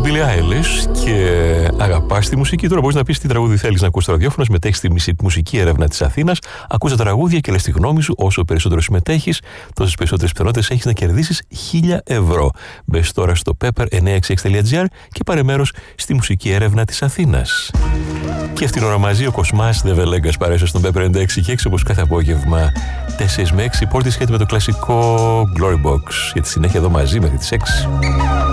Billie Eilish και αγαπάς τη μουσική. Τώρα μπορείς να πεις τι τραγούδι θέλεις να ακούσεις στο ραδιόφωνο, συμμετέχεις στη μουσική έρευνα της Αθήνας, ακούς τα τραγούδια και λες τη γνώμη σου. Όσο περισσότερο συμμετέχεις, τόσες περισσότερες πιθανότητες έχεις να κερδίσεις 1.000 ευρώ. Μπες τώρα στο pepper966.gr και πάρε μέρος στη μουσική έρευνα της Αθήνας. Και αυτήν την ώρα μαζί ο Κοσμάς Δεβελέγκας παρέσαι στον Pepper 96.6 όπως κάθε απόγευμα 4 με 6. Πόρτη σχέτη με το κλασικό Glory Box. Για τη συνέχεια εδώ μαζί μέχρι τις 6.